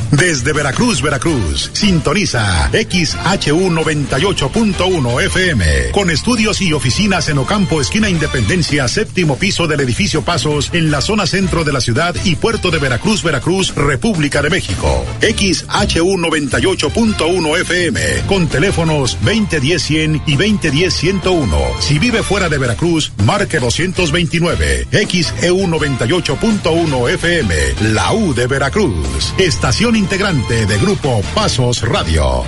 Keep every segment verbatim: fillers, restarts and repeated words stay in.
Desde Veracruz, Veracruz, sintoniza X H U noventa y ocho punto uno F M, con estudios y oficinas en Ocampo, esquina Independencia, séptimo piso del edificio Pasos, en la zona centro de la ciudad y puerto de Veracruz, Veracruz, República de México. X H U noventa y ocho punto uno F M, con teléfonos veinte diez cien y veinte diez ciento uno. Si vive fuera de Veracruz, marque doscientos veintinueve. X E U noventa y ocho punto uno F M, la U de Veracruz. Estación integrante de Grupo Pasos Radio.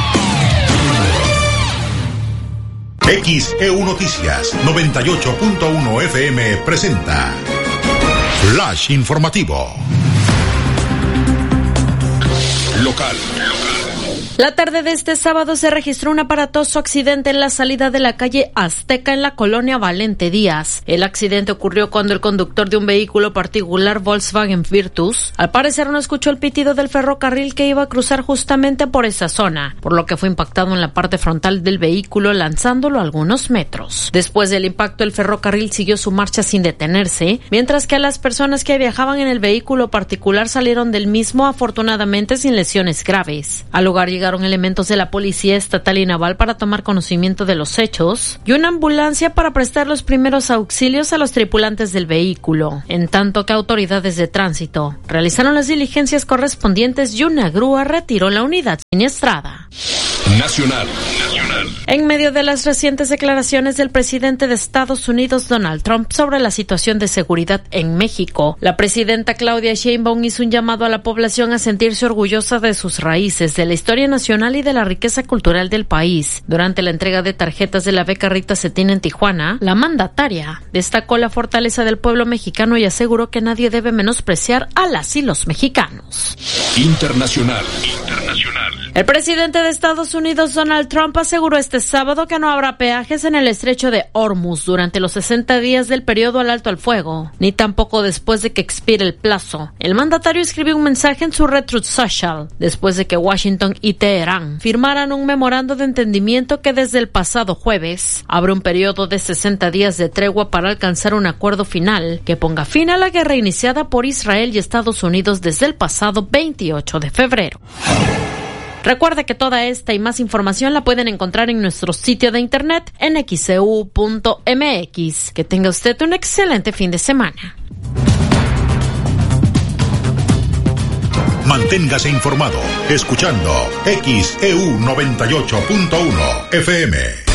X E U Noticias noventa y ocho punto uno F M presenta Flash Informativo. Local. La tarde de este sábado se registró un aparatoso accidente en la salida de la calle Azteca en la colonia Valente Díaz. El accidente ocurrió cuando el conductor de un vehículo particular Volkswagen Virtus, al parecer no escuchó el pitido del ferrocarril que iba a cruzar justamente por esa zona, por lo que fue impactado en la parte frontal del vehículo, lanzándolo algunos metros. Después del impacto, el ferrocarril siguió su marcha sin detenerse, mientras que las personas que viajaban en el vehículo particular salieron del mismo afortunadamente sin lesiones graves. Al lugar llegaron elementos de la Policía Estatal y Naval para tomar conocimiento de los hechos y una ambulancia para prestar los primeros auxilios a los tripulantes del vehículo, en tanto que autoridades de tránsito realizaron las diligencias correspondientes y una grúa retiró la unidad siniestrada. Nacional. Nacional. En medio de las recientes declaraciones del presidente de Estados Unidos, Donald Trump, sobre la situación de seguridad en México, la presidenta Claudia Sheinbaum hizo un llamado a la población a sentirse orgullosa de sus raíces, de la historia nacional y de la riqueza cultural del país. Durante la entrega de tarjetas de la beca Rita Cetina en Tijuana, la mandataria destacó la fortaleza del pueblo mexicano y aseguró que nadie debe menospreciar a las y los mexicanos. Internacional. Internacional. El presidente de Estados Unidos, Donald Trump, aseguró este sábado que no habrá peajes en el estrecho de Hormuz durante los sesenta días del periodo al alto al fuego, ni tampoco después de que expire el plazo. El mandatario escribió un mensaje en su red Truth Social, después de que Washington y Teherán firmaran un memorando de entendimiento que desde el pasado jueves abre un periodo de sesenta días de tregua para alcanzar un acuerdo final que ponga fin a la guerra iniciada por Israel y Estados Unidos desde el pasado veintiocho de febrero. Recuerde que toda esta y más información la pueden encontrar en nuestro sitio de internet en x e u punto m x. Que tenga usted un excelente fin de semana. Manténgase informado escuchando X E U noventa y ocho punto uno F M.